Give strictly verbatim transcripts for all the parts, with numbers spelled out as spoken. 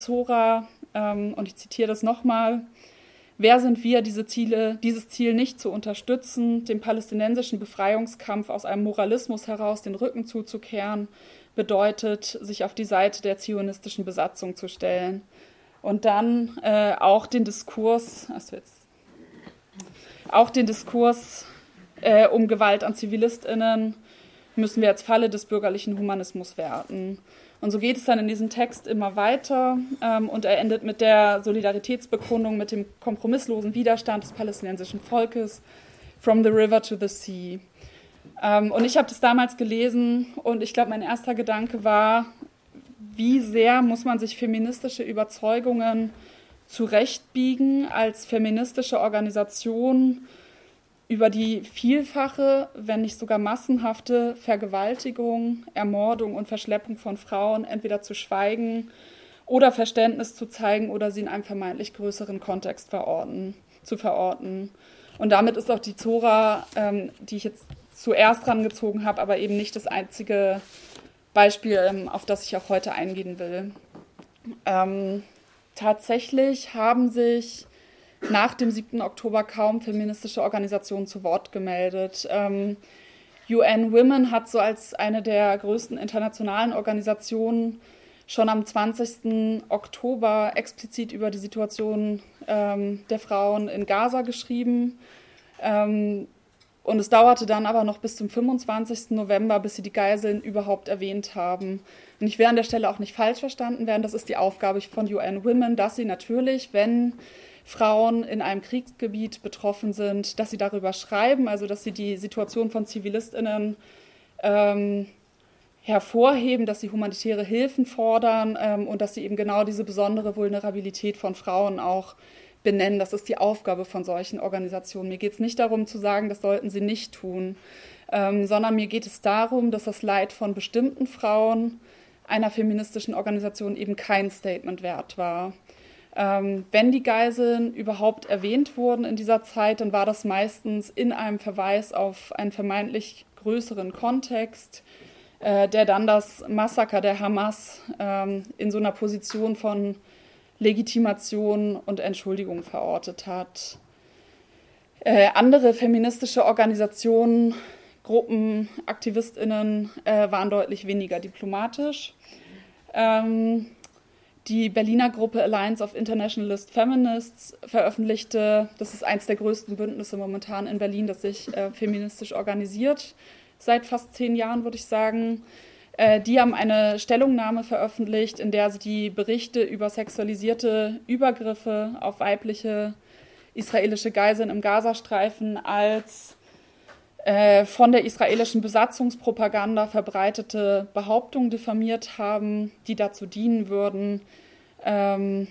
Zora, ähm, und ich zitiere das nochmal: Wer sind wir, diese Ziele, dieses Ziel nicht zu unterstützen, dem palästinensischen Befreiungskampf aus einem Moralismus heraus den Rücken zuzukehren, bedeutet, sich auf die Seite der zionistischen Besatzung zu stellen. Und dann äh, auch den Diskurs, also jetzt, auch den Diskurs äh, um Gewalt an ZivilistInnen müssen wir als Falle des bürgerlichen Humanismus werten. Und so geht es dann in diesem Text immer weiter, ähm, und er endet mit der Solidaritätsbekundung, mit dem kompromisslosen Widerstand des palästinensischen Volkes, from the river to the sea. Ähm, und ich habe das damals gelesen und ich glaube, mein erster Gedanke war, wie sehr muss man sich feministische Überzeugungen zurechtbiegen als feministische Organisation über die vielfache, wenn nicht sogar massenhafte Vergewaltigung, Ermordung und Verschleppung von Frauen entweder zu schweigen oder Verständnis zu zeigen oder sie in einem vermeintlich größeren Kontext verorten, zu verorten. Und damit ist auch die Zora, ähm, die ich jetzt zuerst rangezogen habe, aber eben nicht das einzige Beispiel, ähm, auf das ich auch heute eingehen will. Ähm, tatsächlich haben sich nach dem siebten Oktober kaum feministische Organisationen zu Wort gemeldet. Ähm, U N Women hat so als eine der größten internationalen Organisationen schon am zwanzigsten Oktober explizit über die Situation ähm, der Frauen in Gaza geschrieben. Ähm, und es dauerte dann aber noch bis zum fünfundzwanzigsten November, bis sie die Geiseln überhaupt erwähnt haben. Und ich will an der Stelle auch nicht falsch verstanden werden, das ist die Aufgabe von U N Women, dass sie natürlich, wenn Frauen in einem Kriegsgebiet betroffen sind, dass sie darüber schreiben, also dass sie die Situation von ZivilistInnen ähm, hervorheben, dass sie humanitäre Hilfen fordern, ähm, und dass sie eben genau diese besondere Vulnerabilität von Frauen auch benennen. Das ist die Aufgabe von solchen Organisationen. Mir geht es nicht darum zu sagen, das sollten sie nicht tun, ähm, sondern mir geht es darum, dass das Leid von bestimmten Frauen einer feministischen Organisation eben kein Statement wert war. Ähm, wenn die Geiseln überhaupt erwähnt wurden in dieser Zeit, dann war das meistens in einem Verweis auf einen vermeintlich größeren Kontext, äh, der dann das Massaker der Hamas ähm, in so einer Position von Legitimation und Entschuldigung verortet hat. Äh, andere feministische Organisationen, Gruppen, AktivistInnen äh, waren deutlich weniger diplomatisch. Ähm, Die Berliner Gruppe Alliance of Internationalist Feminists veröffentlichte, das ist eines der größten Bündnisse momentan in Berlin, das sich äh, feministisch organisiert, seit fast zehn Jahren, würde ich sagen. Äh, die haben eine Stellungnahme veröffentlicht, in der sie die Berichte über sexualisierte Übergriffe auf weibliche israelische Geiseln im Gazastreifen als äh, von der israelischen Besatzungspropaganda verbreitete Behauptungen diffamiert haben, die dazu dienen würden, ähm,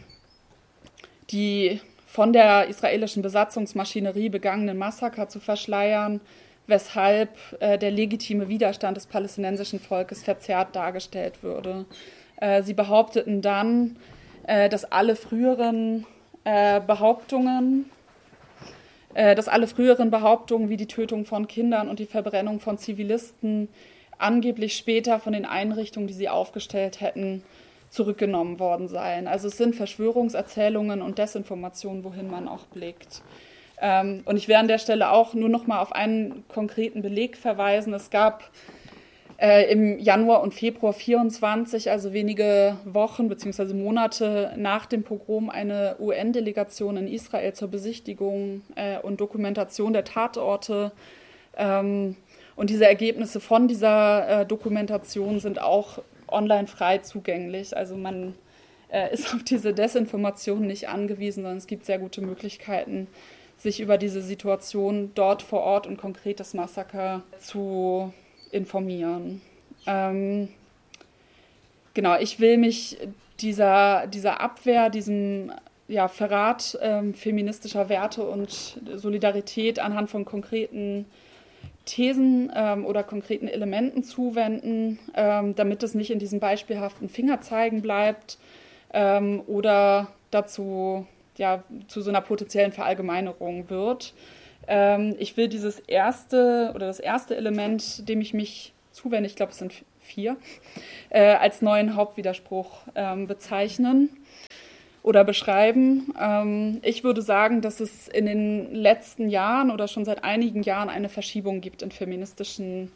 die von der israelischen Besatzungsmaschinerie begangenen Massaker zu verschleiern, weshalb äh, der legitime Widerstand des palästinensischen Volkes verzerrt dargestellt würde. Äh, sie behaupteten dann, äh, dass alle früheren äh, Behauptungen dass alle früheren Behauptungen wie die Tötung von Kindern und die Verbrennung von Zivilisten angeblich später von den Einrichtungen, die sie aufgestellt hätten, zurückgenommen worden seien. Also es sind Verschwörungserzählungen und Desinformationen, wohin man auch blickt. Und ich will an der Stelle auch nur noch mal auf einen konkreten Beleg verweisen. Es gab Äh, im Januar und Februar vierundzwanzig, also wenige Wochen bzw. Monate nach dem Pogrom, eine U N-Delegation in Israel zur Besichtigung äh, und Dokumentation der Tatorte. Ähm, und diese Ergebnisse von dieser äh, Dokumentation sind auch online frei zugänglich. Also man äh, ist auf diese Desinformation nicht angewiesen, sondern es gibt sehr gute Möglichkeiten, sich über diese Situation dort vor Ort und konkret das Massaker zu informieren. Ähm, genau, ich will mich dieser, dieser Abwehr, diesem ja, Verrat ähm, feministischer Werte und Solidarität anhand von konkreten Thesen ähm, oder konkreten Elementen zuwenden, ähm, damit es nicht in diesem beispielhaften Fingerzeigen bleibt ähm, oder dazu ja, zu so einer potenziellen Verallgemeinerung wird. Ich will dieses erste oder das erste Element, dem ich mich zuwende, ich glaube, es sind vier, äh, als neuen Hauptwiderspruch ähm, bezeichnen oder beschreiben. Ähm, ich würde sagen, dass es in den letzten Jahren oder schon seit einigen Jahren eine Verschiebung gibt in feministischen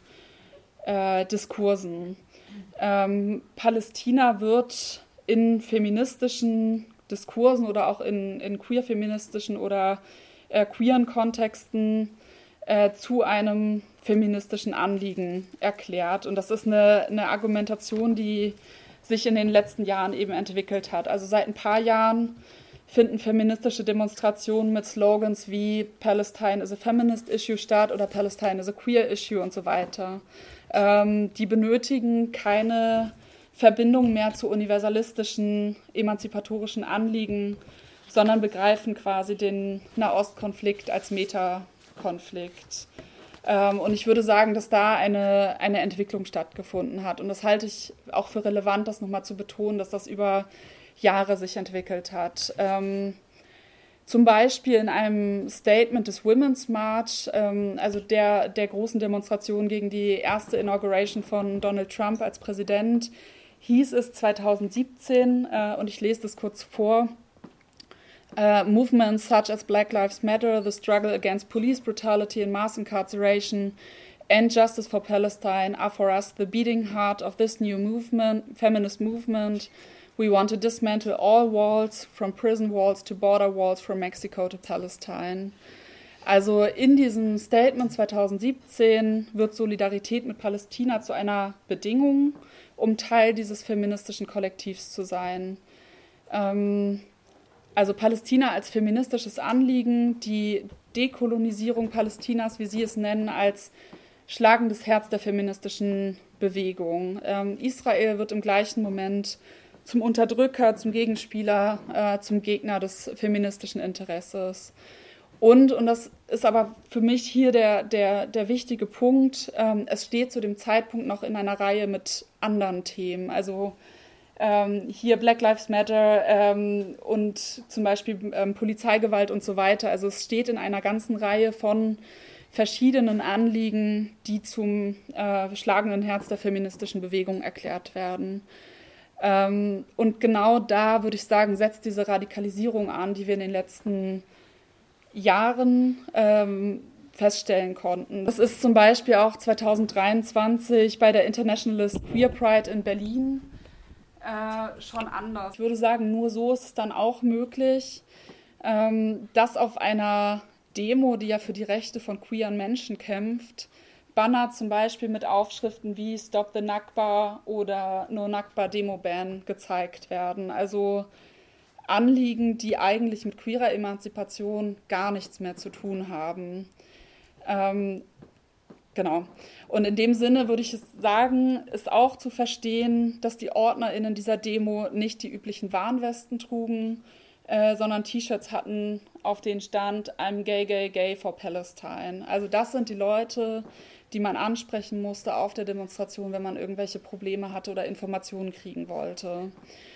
äh, Diskursen. Ähm, Palästina wird in feministischen Diskursen oder auch in, in queer-feministischen oder äh, queeren Kontexten äh, zu einem feministischen Anliegen erklärt. Und das ist eine, eine Argumentation, die sich in den letzten Jahren eben entwickelt hat. Also seit ein paar Jahren finden feministische Demonstrationen mit Slogans wie Palestine is a feminist issue statt oder Palestine is a queer issue und so weiter. Ähm, die benötigen keine Verbindung mehr zu universalistischen, emanzipatorischen Anliegen, sondern begreifen quasi den Nahostkonflikt als Metakonflikt. Ähm, und ich würde sagen, dass da eine, eine Entwicklung stattgefunden hat. Und das halte ich auch für relevant, das nochmal zu betonen, dass das über Jahre sich entwickelt hat. Ähm, zum Beispiel in einem Statement des Women's March, ähm, also der, der großen Demonstration gegen die erste Inauguration von Donald Trump als Präsident, hieß es zweitausendsiebzehn, äh, und ich lese das kurz vor, uh, movements such as Black Lives Matter, the struggle against police brutality and mass incarceration, and justice for Palestine are for us the beating heart of this new movement, feminist movement. We want to dismantle all walls, from prison walls to border walls, from Mexico to Palestine. Also in diesem Statement zweitausendsiebzehn wird Solidarität mit Palästina zu einer Bedingung, um Teil dieses feministischen Kollektivs zu sein. Ähm, also Palästina als feministisches Anliegen, die Dekolonisierung Palästinas, wie Sie es nennen, als schlagendes Herz der feministischen Bewegung. Ähm, Israel wird im gleichen Moment zum Unterdrücker, zum Gegenspieler, äh, zum Gegner des feministischen Interesses. Und, und das ist aber für mich hier der, der, der wichtige Punkt, ähm, es steht zu dem Zeitpunkt noch in einer Reihe mit anderen Themen. Also ähm, hier Black Lives Matter ähm, und zum Beispiel ähm, Polizeigewalt und so weiter. Also es steht in einer ganzen Reihe von verschiedenen Anliegen, die zum äh, schlagenden Herz der feministischen Bewegung erklärt werden. Ähm, und genau da, würde ich sagen, setzt diese Radikalisierung an, die wir in den letzten Jahren ähm, feststellen konnten. Das ist zum Beispiel auch zweitausenddreiundzwanzig bei der Internationalist Queer Pride in Berlin äh, schon anders. Ich würde sagen, nur so ist es dann auch möglich, ähm, dass auf einer Demo, die ja für die Rechte von queeren Menschen kämpft, Banner zum Beispiel mit Aufschriften wie Stop the Nakba oder No Nakba Demo Ban gezeigt werden. Also Anliegen, die eigentlich mit queerer Emanzipation gar nichts mehr zu tun haben. Ähm, genau. Und in dem Sinne würde ich sagen, ist auch zu verstehen, dass die OrdnerInnen dieser Demo nicht die üblichen Warnwesten trugen, äh, sondern T-Shirts hatten, auf denen stand I'm gay, gay, gay for Palestine. Also das sind die Leute, die man ansprechen musste auf der Demonstration, wenn man irgendwelche Probleme hatte oder Informationen kriegen wollte.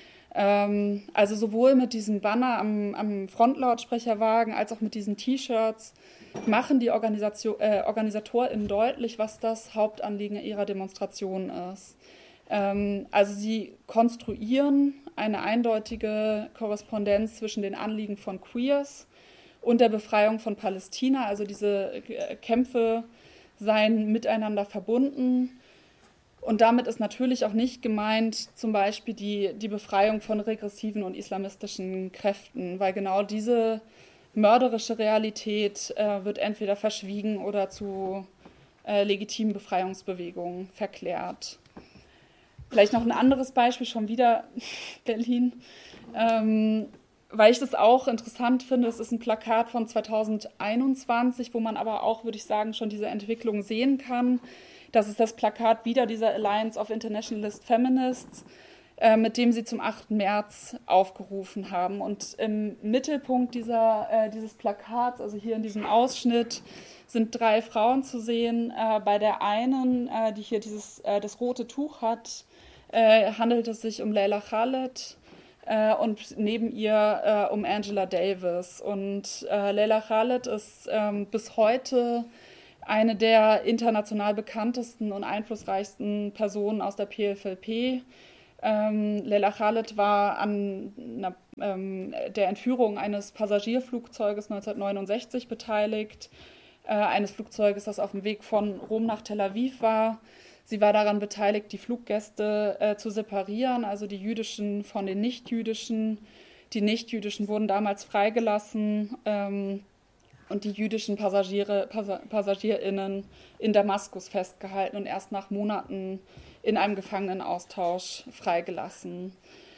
Ähm, also sowohl mit diesem Banner am, am Frontlautsprecherwagen als auch mit diesen T-Shirts machen die Organisation, äh, OrganisatorInnen deutlich, was das Hauptanliegen ihrer Demonstration ist. Ähm, also sie konstruieren eine eindeutige Korrespondenz zwischen den Anliegen von Queers und der Befreiung von Palästina. Also diese äh, Kämpfe seien miteinander verbunden. Und damit ist natürlich auch nicht gemeint, zum Beispiel die, die Befreiung von regressiven und islamistischen Kräften, weil genau diese mörderische Realität äh, wird entweder verschwiegen oder zu äh, legitimen Befreiungsbewegungen verklärt. Vielleicht noch ein anderes Beispiel, schon wieder Berlin, ähm, weil ich das auch interessant finde. Es ist ein Plakat von zweitausendeinundzwanzig, wo man aber auch, würde ich sagen, schon diese Entwicklung sehen kann. Das ist das Plakat wieder dieser Alliance of Internationalist Feminists, äh, mit dem sie zum achten März aufgerufen haben. Und im Mittelpunkt dieser, äh, dieses Plakats, also hier in diesem Ausschnitt, sind drei Frauen zu sehen. Äh, bei der einen, äh, die hier dieses, äh, das rote Tuch hat, äh, handelt es sich um Leila Khaled äh, und neben ihr äh, um Angela Davis. Und äh, Leila Khaled ist ähm, bis heute eine der international bekanntesten und einflussreichsten Personen aus der P F L P. Ähm, Leila Khaled war an einer, ähm, der Entführung eines Passagierflugzeuges neunzehnhundertneunundsechzig beteiligt, äh, eines Flugzeuges, das auf dem Weg von Rom nach Tel Aviv war. Sie war daran beteiligt, die Fluggäste äh, zu separieren, also die jüdischen von den nichtjüdischen. Die Nichtjüdischen wurden damals freigelassen ähm, und die jüdischen Passagiere, Passa- PassagierInnen in Damaskus festgehalten und erst nach Monaten in einem Gefangenenaustausch freigelassen.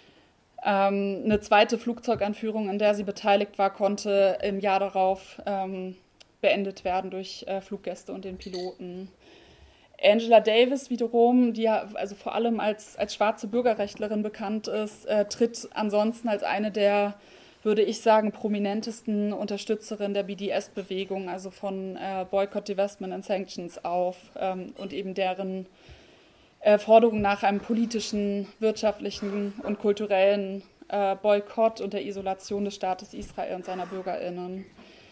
Ähm, eine zweite Flugzeugentführung, in der sie beteiligt war, konnte im Jahr darauf ähm, beendet werden durch äh, Fluggäste und den Piloten. Angela Davis wiederum, die ja also vor allem als, als schwarze Bürgerrechtlerin bekannt ist, äh, tritt ansonsten als eine der, würde ich sagen, prominentesten Unterstützerinnen der B D S-Bewegung, also von äh, Boycott, Divestment and Sanctions auf ähm, und eben deren äh, Forderung nach einem politischen, wirtschaftlichen und kulturellen äh, Boykott und der Isolation des Staates Israel und seiner BürgerInnen.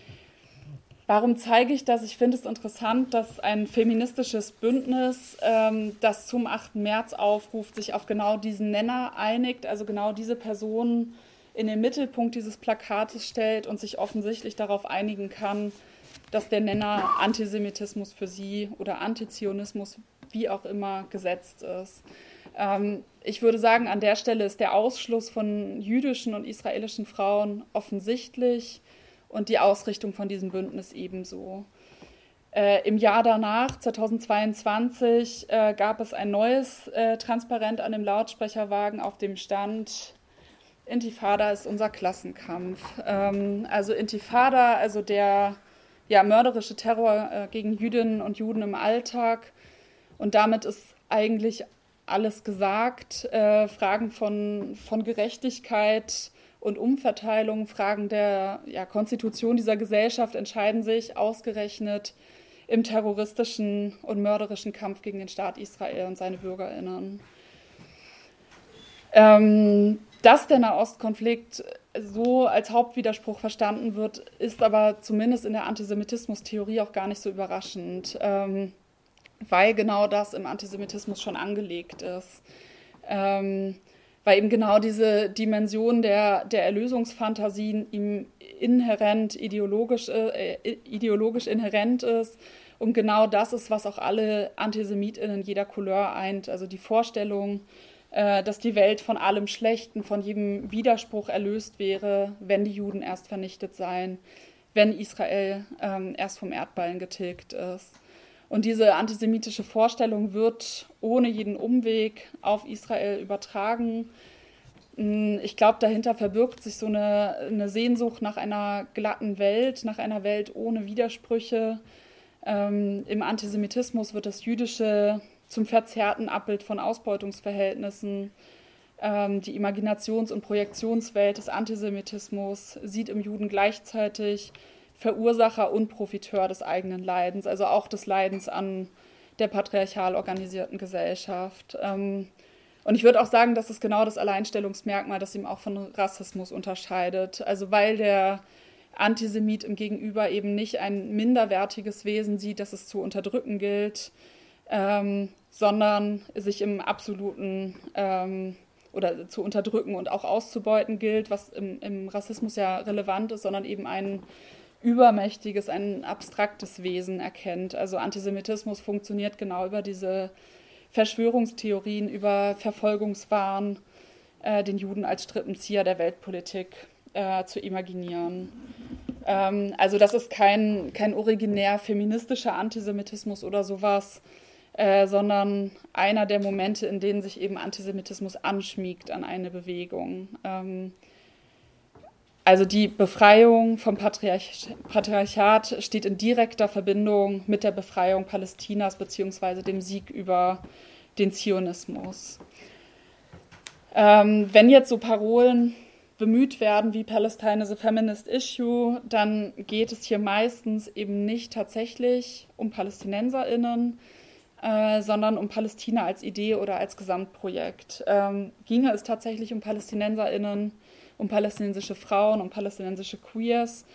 Warum zeige ich das? Ich finde es interessant, dass ein feministisches Bündnis, ähm, das zum achten März aufruft, sich auf genau diesen Nenner einigt, also genau diese Person in den Mittelpunkt dieses Plakates stellt und sich offensichtlich darauf einigen kann, dass der Nenner Antisemitismus für sie oder Antizionismus, wie auch immer, gesetzt ist. Ähm, ich würde sagen, an der Stelle ist der Ausschluss von jüdischen und israelischen Frauen offensichtlich. Und die Ausrichtung von diesem Bündnis ebenso. Äh, Im Jahr danach, zweitausendzweiundzwanzig, äh, gab es ein neues äh, Transparent an dem Lautsprecherwagen, auf dem stand: Intifada ist unser Klassenkampf. Ähm, also Intifada, also der ja, mörderische Terror äh, gegen Jüdinnen und Juden im Alltag. Und damit ist eigentlich alles gesagt. Äh, Fragen von, von Gerechtigkeit und Umverteilung, Fragen der ja, Konstitution dieser Gesellschaft entscheiden sich ausgerechnet im terroristischen und mörderischen Kampf gegen den Staat Israel und seine BürgerInnen. Ähm, dass der Nahostkonflikt so als Hauptwiderspruch verstanden wird, ist aber zumindest in der Antisemitismus-Theorie auch gar nicht so überraschend, ähm, weil genau das im Antisemitismus schon angelegt ist. Ähm, weil eben genau diese Dimension der, der Erlösungsfantasien ihm inhärent, ideologisch, äh, ideologisch inhärent ist. Und genau das ist, was auch alle AntisemitInnen jeder Couleur eint. Also die Vorstellung, äh, dass die Welt von allem Schlechten, von jedem Widerspruch erlöst wäre, wenn die Juden erst vernichtet seien, wenn Israel ähm, erst vom Erdballen getilgt ist. Und diese antisemitische Vorstellung wird ohne jeden Umweg auf Israel übertragen. Ich glaube, dahinter verbirgt sich so eine, eine Sehnsucht nach einer glatten Welt, nach einer Welt ohne Widersprüche. Ähm, Im Antisemitismus wird das Jüdische zum verzerrten Abbild von Ausbeutungsverhältnissen. Ähm, die Imaginations- und Projektionswelt des Antisemitismus sieht im Juden gleichzeitig Verursacher und Profiteur des eigenen Leidens, also auch des Leidens an der patriarchal organisierten Gesellschaft. Und ich würde auch sagen, das ist genau das Alleinstellungsmerkmal, das ihn auch von Rassismus unterscheidet. Also weil der Antisemit im Gegenüber eben nicht ein minderwertiges Wesen sieht, das es zu unterdrücken gilt, ähm, sondern sich im absoluten ähm, oder zu unterdrücken und auch auszubeuten gilt, was im, im Rassismus ja relevant ist, sondern eben ein übermächtiges, ein abstraktes Wesen erkennt. Also Antisemitismus funktioniert genau über diese Verschwörungstheorien, über Verfolgungswahn, äh, den Juden als Strippenzieher der Weltpolitik äh, zu imaginieren. Ähm, also das ist kein, kein originär feministischer Antisemitismus oder sowas, äh, sondern einer der Momente, in denen sich eben Antisemitismus anschmiegt an eine Bewegung. Ähm, Also die Befreiung vom Patriarch- Patriarchat steht in direkter Verbindung mit der Befreiung Palästinas beziehungsweise dem Sieg über den Zionismus. Ähm, wenn jetzt so Parolen bemüht werden wie Palestine is a Feminist Issue, dann geht es hier meistens eben nicht tatsächlich um PalästinenserInnen, äh, sondern um Palästina als Idee oder als Gesamtprojekt. Ähm, ginge es tatsächlich um PalästinenserInnen, um palästinensische Frauen, um palästinensische Queers,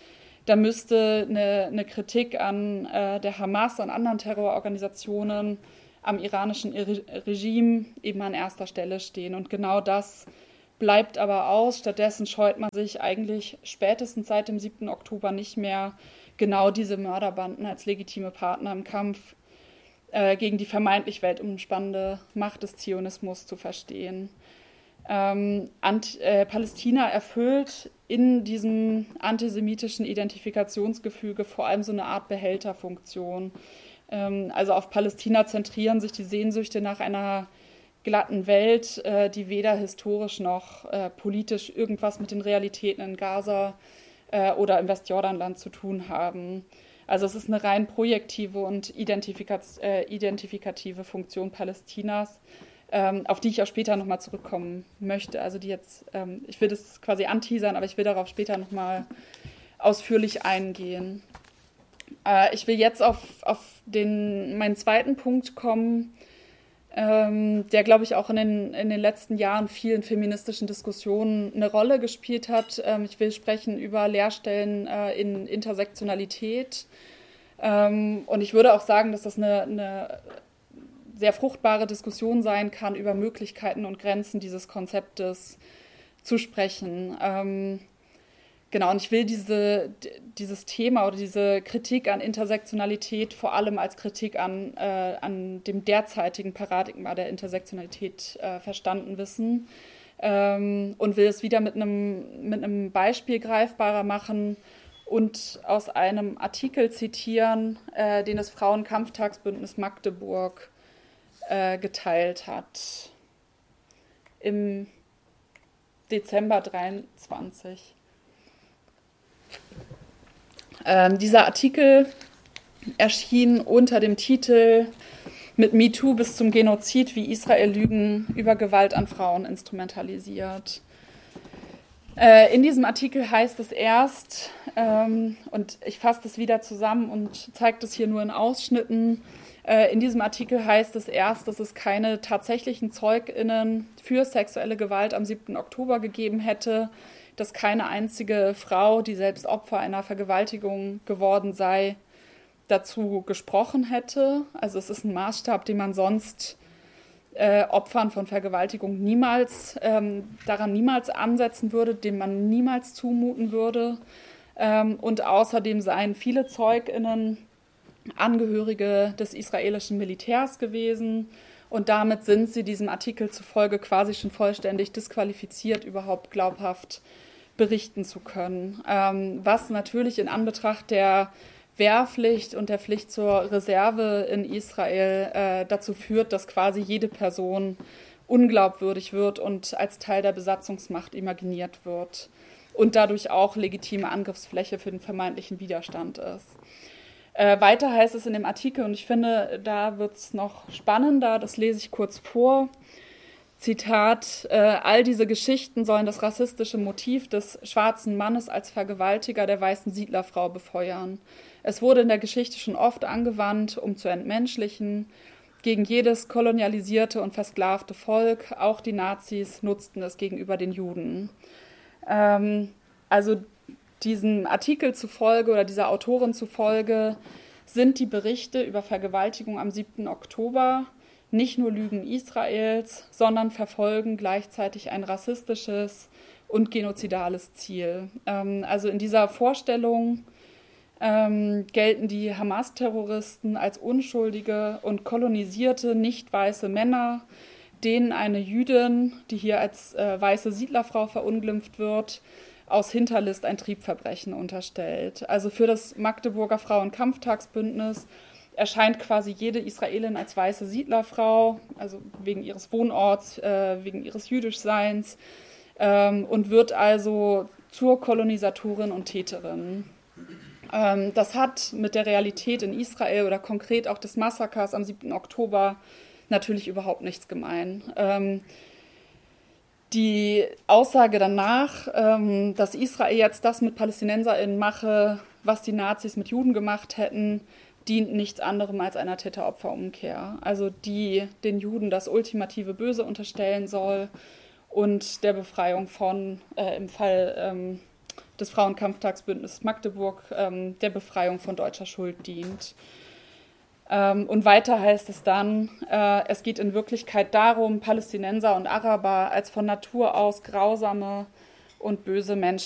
da müsste eine, eine Kritik an äh, der Hamas und anderen Terrororganisationen am iranischen Regime eben an erster Stelle stehen. Und genau das bleibt aber aus. Stattdessen scheut man sich eigentlich spätestens seit dem siebten Oktober nicht mehr, genau diese Mörderbanden als legitime Partner im Kampf äh, gegen die vermeintlich weltumspannende Macht des Zionismus zu verstehen. Ähm, Ant, äh, Palästina erfüllt in diesem antisemitischen Identifikationsgefüge vor allem so eine Art Behälterfunktion. Ähm, also auf Palästina zentrieren sich die Sehnsüchte nach einer glatten Welt, äh, die weder historisch noch äh, politisch irgendwas mit den Realitäten in Gaza äh, oder im Westjordanland zu tun haben. Also es ist eine rein projektive und identifika- äh, identifikative Funktion Palästinas, ähm, auf die ich auch später nochmal zurückkommen möchte. Also die jetzt, ähm, ich will das quasi anteasern, aber ich will darauf später nochmal ausführlich eingehen. Äh, ich will jetzt auf, auf den, meinen zweiten Punkt kommen, ähm, der, glaube ich, auch in den, in den letzten Jahren vielen feministischen Diskussionen eine Rolle gespielt hat. Ähm, ich will sprechen über Leerstellen äh, in Intersektionalität. Ähm, und ich würde auch sagen, dass das eine, eine sehr fruchtbare Diskussion sein kann, über Möglichkeiten und Grenzen dieses Konzeptes zu sprechen. Ähm, Genau, und ich will diese, dieses Thema oder diese Kritik an Intersektionalität vor allem als Kritik an, äh, an dem derzeitigen Paradigma der Intersektionalität äh, verstanden wissen ähm, und will es wieder mit einem, mit einem Beispiel greifbarer machen und aus einem Artikel zitieren, äh, den das Frauenkampftagsbündnis Magdeburg äh, geteilt hat im Dezember dreiundzwanzig. Ähm, dieser Artikel erschien unter dem Titel „Mit MeToo bis zum Genozid, wie Israel Lügen über Gewalt an Frauen instrumentalisiert". Äh, in diesem Artikel heißt es erst, ähm, und ich fasse das wieder zusammen und zeige das hier nur in Ausschnitten, äh, in diesem Artikel heißt es erst, dass es keine tatsächlichen ZeugInnen für sexuelle Gewalt am siebten Oktober gegeben hätte, dass keine einzige Frau, die selbst Opfer einer Vergewaltigung geworden sei, dazu gesprochen hätte. Also es ist ein Maßstab, den man sonst äh, Opfern von Vergewaltigung niemals, ähm, daran niemals ansetzen würde, dem man niemals zumuten würde. Ähm, und außerdem seien viele ZeugInnen Angehörige des israelischen Militärs gewesen. Und damit sind sie diesem Artikel zufolge quasi schon vollständig disqualifiziert, überhaupt glaubhaft berichten zu können. Ähm, was natürlich in Anbetracht der Wehrpflicht und der Pflicht zur Reserve in Israel äh, dazu führt, dass quasi jede Person unglaubwürdig wird und als Teil der Besatzungsmacht imaginiert wird und dadurch auch legitime Angriffsfläche für den vermeintlichen Widerstand ist. Äh, weiter heißt es in dem Artikel, und ich finde, da wird es noch spannender, das lese ich kurz vor. Zitat, äh, all diese Geschichten sollen das rassistische Motiv des schwarzen Mannes als Vergewaltiger der weißen Siedlerfrau befeuern. Es wurde in der Geschichte schon oft angewandt, um zu entmenschlichen. Gegen jedes kolonialisierte und versklavte Volk, auch die Nazis, nutzten es gegenüber den Juden. Ähm, also diesem Artikel zufolge oder dieser Autorin zufolge sind die Berichte über Vergewaltigung am siebten Oktober nicht nur Lügen Israels, sondern verfolgen gleichzeitig ein rassistisches und genozidales Ziel. Ähm, also in dieser Vorstellung ähm, gelten die Hamas-Terroristen als unschuldige und kolonisierte, nicht weiße Männer, denen eine Jüdin, die hier als äh, weiße Siedlerfrau verunglimpft wird, aus Hinterlist ein Triebverbrechen unterstellt. Also für das Magdeburger Frauenkampftagsbündnis erscheint quasi jede Israelin als weiße Siedlerfrau, also wegen ihres Wohnorts, äh, wegen ihres Jüdischseins, ähm, und wird also zur Kolonisatorin und Täterin. Ähm, das hat mit der Realität in Israel oder konkret auch des Massakers am siebten Oktober natürlich überhaupt nichts gemein. Ähm, die Aussage danach, ähm, dass Israel jetzt das mit PalästinenserInnen mache, was die Nazis mit Juden gemacht hätten, dient nichts anderem als einer Täter-Opfer-Umkehr. Also die den Juden das ultimative Böse unterstellen soll und der Befreiung von, äh, im Fall ähm, des Frauenkampftagsbündnisses Magdeburg ähm, der Befreiung von deutscher Schuld dient. Ähm, und weiter heißt es dann, äh, es geht in Wirklichkeit darum, Palästinenser und Araber als von Natur aus grausame und böse Menschen